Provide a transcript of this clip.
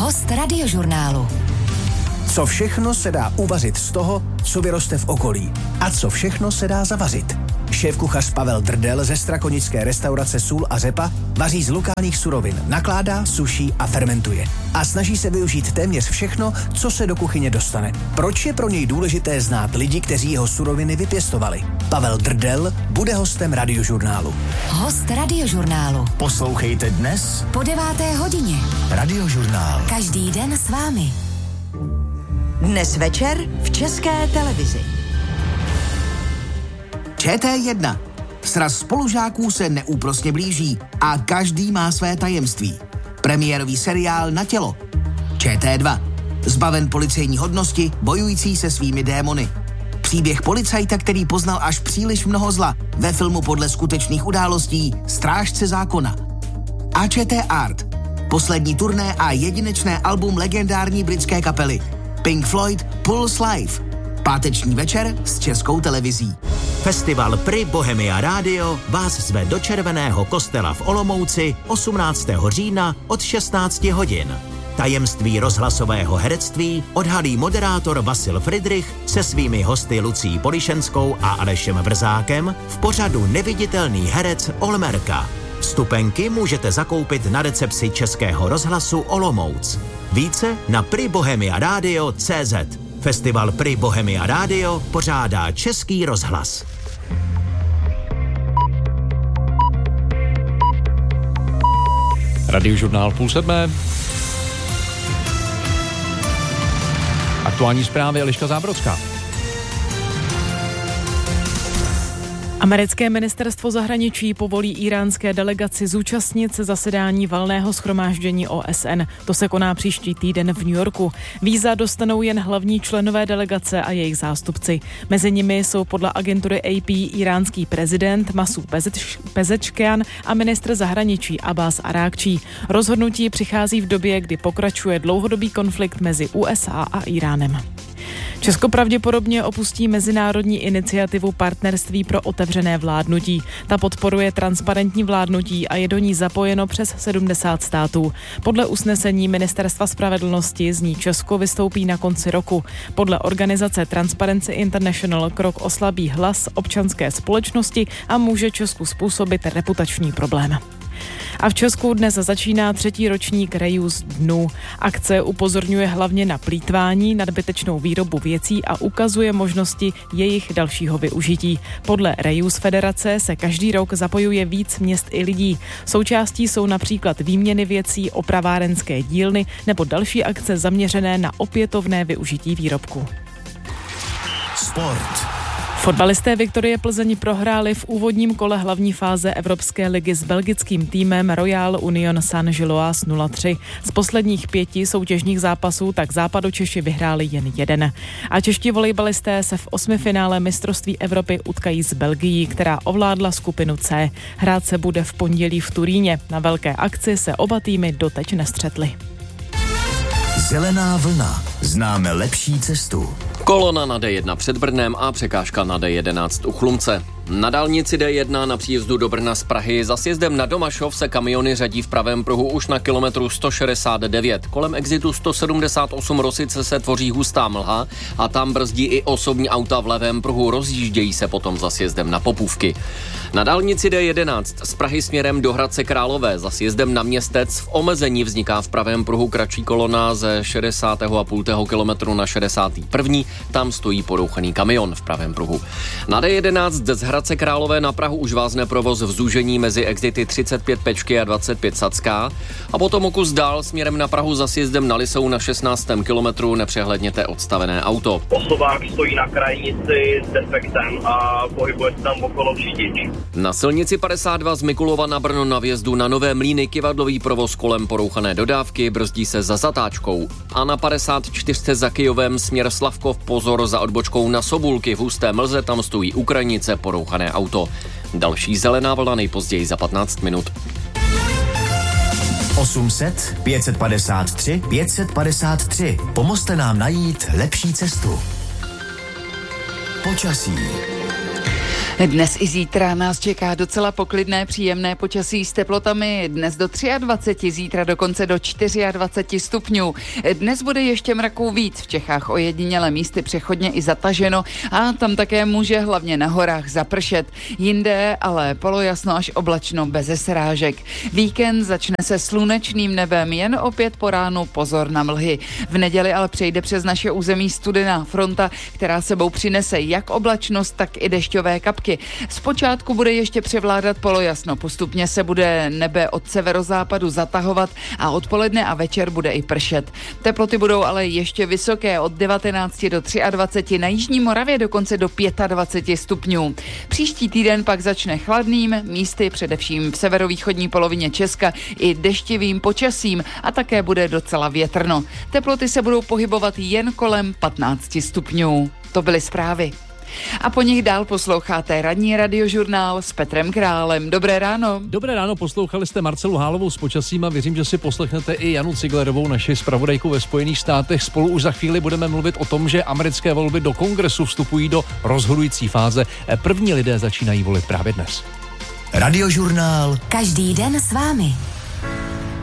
Host Radiožurnálu. Co všechno se dá uvařit z toho, co vyroste v okolí? A co všechno se dá zavařit? Šéfkuchař Pavel Drdel ze strakonické restaurace Sůl a řepa vaří z lokálních surovin, nakládá, suší a fermentuje. A snaží se využít téměř všechno, co se do kuchyně dostane. Proč je pro něj důležité znát lidi, kteří jeho suroviny vypěstovali? Pavel Drdel bude hostem Radiožurnálu. Host Radiožurnálu. Poslouchejte dnes Po 9. hodině. Radiožurnál. Každý den s vámi. Dnes večer v České televizi. ČT1. Sraz spolužáků se neúprosně blíží a každý má své tajemství. Premiérový seriál Na tělo. ČT2. Zbaven policejní hodnosti, bojující se svými démony. Příběh policajta, který poznal až příliš mnoho zla, ve filmu podle skutečných událostí Strážce zákona. A ČT Art. Poslední turné a jedinečné album legendární britské kapely Pink Floyd Pulse Live. Páteční večer s Českou televizí. Festival Pri Bohemia Radio vás zve do Červeného kostela v Olomouci 18. října od 16 hodin. Tajemství rozhlasového herectví odhalí moderátor Vasil Fridrich se svými hosty Lucí Polišenskou a Alešem Vrzákem v pořadu Neviditelný herec Olmerka. Vstupenky můžete zakoupit na recepci Českého rozhlasu Olomouc. Více na pribohemiaradio.cz. Festival Pri Bohemia Radio pořádá Český rozhlas. Radiožurnál 6:30. Aktuální zprávy Eliška Zábrodská. Americké ministerstvo zahraničí povolí íránské delegaci zúčastnit se zasedání valného shromáždění OSN. To se koná příští týden v New Yorku. Víza dostanou jen hlavní členové delegace a jejich zástupci. Mezi nimi jsou podle agentury AP íránský prezident Masud Pezeškian a ministr zahraničí Abbas Arákčí. Rozhodnutí přichází v době, kdy pokračuje dlouhodobý konflikt mezi USA a Íránem. Česko pravděpodobně opustí mezinárodní iniciativu Partnerství pro otevřené vládnutí. Ta podporuje transparentní vládnutí a je do ní zapojeno přes 70 států. Podle usnesení Ministerstva spravedlnosti z ní Česko vystoupí na konci roku. Podle organizace Transparency International krok oslabí hlas občanské společnosti a může Česku způsobit reputační problém. A v Česku dnes začíná 3. ročník Reuse dnů. Akce upozorňuje hlavně na plýtvání, nadbytečnou výrobu věcí a ukazuje možnosti jejich dalšího využití. Podle Reuse Federace se každý rok zapojuje víc měst i lidí. Součástí jsou například výměny věcí, opravárenské dílny nebo další akce zaměřené na opětovné využití výrobku. Sport. Fotbalisté Viktorie Plzeň prohráli v úvodním kole hlavní fáze Evropské ligy s belgickým týmem Royal Union Saint-Gilloise 0-3. Z posledních 5 soutěžních zápasů tak Západočeši vyhráli jen 1. A čeští volejbalisté se v 8. finále mistrovství Evropy utkají s Belgií, která ovládla skupinu C. Hrát se bude v pondělí v Turíně. Na velké akci se oba týmy doteď nestřetly. Zelená vlna. Známe lepší cestu. Kolona na D1 před Brnem a překážka na D11 u Chlumce. Na dálnici D1 na příjezdu do Brna z Prahy za sjezdem na Domašov se kamiony řadí v pravém pruhu už na kilometru 169. Kolem exitu 178 Rosice se tvoří hustá mlha a tam brzdí i osobní auta v levém pruhu, rozjíždějí se potom za sjezdem na Popůvky. Na dálnici D11 z Prahy směrem do Hradce Králové za sjezdem na Městec v omezení vzniká v pravém pruhu kratší kolona ze 60,5 kilometru na 61. Tam stojí porouchaný kamion v pravém pruhu. Na D11 z Hradce Králové na Prahu už vázne provoz v zúžení mezi exity 35 Pečky a 25 Sacká a potom o kus dál směrem na Prahu za sjezdem na Lisou na 16. kilometru nepřehledněte odstavené auto. Osobák stojí na krajnici s defektem a pohybuje se tam okolo řidič. Na silnici 52 z Mikulova na Brno na vjezdu na Nové Mlýny kivadlový provoz kolem porouchané dodávky, brzdí se za zatáčkou. A na 54 za Kyjovem směr Slavkov pozor za odbočkou na Sobůlky, v husté mlze tam stojí u krajnice porouchané auto. Další zelená vlna nejpozději za 15 minut. 800 553 553. Pomozte nám najít lepší cestu. Počasí. Dnes i zítra nás čeká docela poklidné, příjemné počasí s teplotami dnes do 23, zítra dokonce do 24 stupňů. Dnes bude ještě mraků víc, v Čechách ojediněle místy přechodně i zataženo a tam také může hlavně na horách zapršet. Jinde ale polojasno až oblačno beze srážek. Víkend začne se slunečným nebem, jen opět po ránu pozor na mlhy. V neděli ale přejde přes naše území studená fronta, která sebou přinese jak oblačnost, tak i dešťové kapky. Zpočátku bude ještě převládat polojasno, postupně se bude nebe od severozápadu zatahovat a odpoledne a večer bude i pršet. Teploty budou ale ještě vysoké, od 19 do 23, na jižní Moravě dokonce do 25 stupňů. Příští týden pak začne chladným, místy především v severovýchodní polovině Česka i deštivým počasím a také bude docela větrno. Teploty se budou pohybovat jen kolem 15 stupňů. To byly zprávy. A po nich dál posloucháte ranní radiožurnál s Petrem Králem. Dobré ráno. Dobré ráno, poslouchali jste Marcelu Hálovou s počasím a věřím, že si poslechnete i Janu Ciglerovou, naši zpravodajku ve Spojených státech. Spolu už za chvíli budeme mluvit o tom, že americké volby do Kongresu vstupují do rozhodující fáze. První lidé začínají volit právě dnes. Radiožurnál. Každý den s vámi.